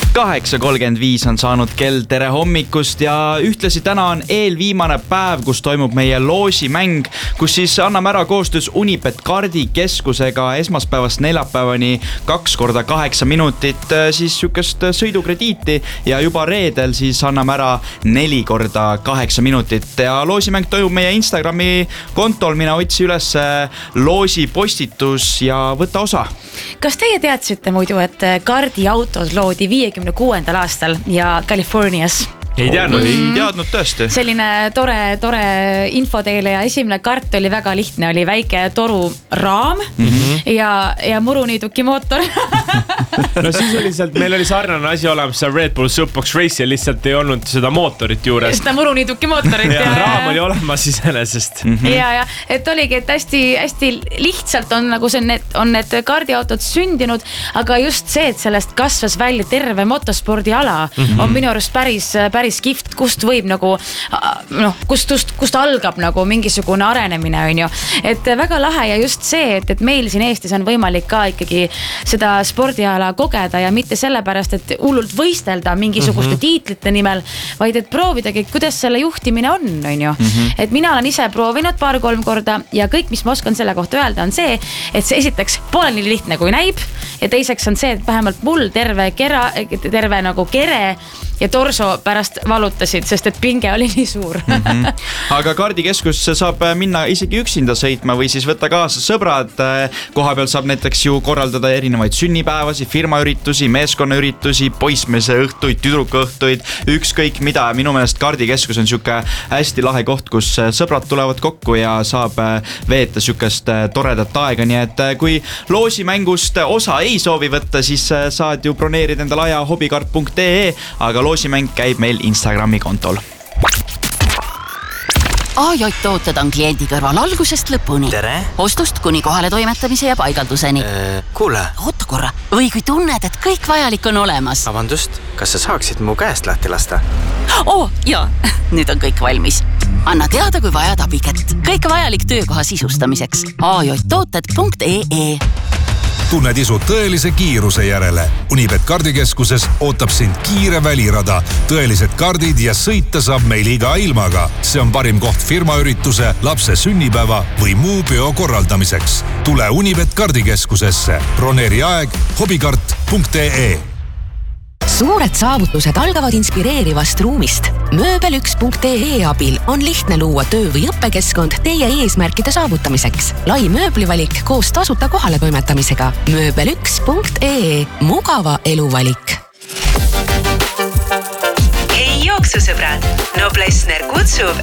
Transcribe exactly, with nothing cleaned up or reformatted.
kaheksa kolmkümmend viis on saanud kell, tere hommikust ja ühtlasi täna on eelviimane päev, kus toimub meie loosimäng, kus siis anname ära koostöös Unibet kardikeskusega esmaspäevast neljapäevani kaks korda kaheksa minutit siis sükest sõidukrediiti ja juba reedel siis anname ära neli korda kaheksa minutit ja loosimäng toimub meie Instagrami kontol, mina otsi üles loosi postitus ja võta osa. Kas teie teadsite muidu, et kardiautos loodi viiekümne kuuendal aastal ja Californias? Ei teadnud, ei teadnud tõesti. Selline tore, tore info teile ja esimene kart oli väga lihtne, oli väike toru raam mm-hmm. ja, ja muruniiduki mootor. No siis oli sealt, meil oli sarnane asi olemas Red Bull Superbox Race ja lihtsalt ei olnud seda mootorit juures. Seda muruniiduki mootorit. ja, ja raam oli olemas iseenesest. Mm-hmm. Ja, ja, et oligi, et hästi, hästi lihtsalt on, nagu see, need, on need kardiautod sündinud, aga just see, et sellest kasvas välja terve motospordiala mm-hmm. on minu arust päris, päris kift, kust võib nagu, noh, kust, kust, kust algab nagu mingisugune arenemine, on ju. Et väga lahe ja just see, et, et meil siin Eestis on võimalik ka ikkagi seda spordiala kogeda ja mitte sellepärast, et hullult võistelda mingisuguste mm-hmm. tiitlite nimel, vaid et proovidagi, kuidas selle juhtimine on, on ju. Mm-hmm. Et mina olen ise proovinud paar-kolm korda ja kõik, mis ma oskan selle kohta öelda, on see, et see esiteks pole nii lihtne, kui näib ja teiseks on see, et vähemalt mul terve kera, terve nagu kere ja torso pärast valutasid, sest et pinge oli nii suur. mm-hmm. Aga kardikeskus saab minna isegi üksinda sõitma või siis võtta kaasa sõbrad. Koha peal saab näiteks ju korraldada erinevaid sünnipäevasi, firmaüritusi, meeskonnaüritusi, poissmeese õhtuid, tüdrukuõhtuid, ükskõik mida. Minu meelest kardikeskus on siuke hästi lahe koht, kus sõbrad tulevad kokku ja saab veeta siukest toredat aega. Nii et kui loosimängust osa ei soovi võtta, siis saad ju broneerida endale aja hobikart punkt ee, aga loosimäng käib meil Instagrami kontol. A J tooted on kliendi kõrval algusest lõpuni. Tere. Ostust kuni kohale toimetamise ja paigalduseni. Äh, kuule. Oota korra. Või kui tunned, et kõik vajalik on olemas. Vabandust, kas sa saaksid mu käest lahti lasta? Oo, jaa. Nüüd on kõik valmis. Anna teada, kui vajad abikätt. Kõik vajalik töökoha sisustamiseks. A J tooted punkt ee. Tunned isu tõelise kiiruse järele. Unibet kardikeskuses ootab sind kiire välirada. Tõelised kardid ja sõita saab meil iga ilmaga. See on parim koht firmaürituse, lapse sünnipäeva või muu peo korraldamiseks. Tule Unibet kardikeskusesse. Broneeri aeg hobikart punkt ee. Suured saavutused algavad inspireerivast ruumist. Mööbel üks punkt ee abil on lihtne luua töö- või õppekeskkond teie eesmärkide saavutamiseks. Lai mööblivalik koos tasuta kohale toimetamisega. Mööbel üks punkt ee. Mugava eluvalik. Hei jooksusõbrad! Noblessner kutsub